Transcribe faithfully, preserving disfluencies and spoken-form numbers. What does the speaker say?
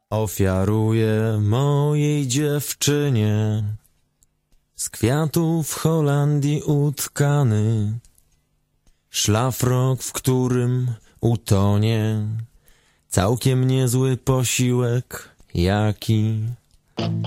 Ofiaruję mojej dziewczynie z kwiatów w Holandii utkany szlafrok, w którym utonie całkiem niezły posiłek, jaki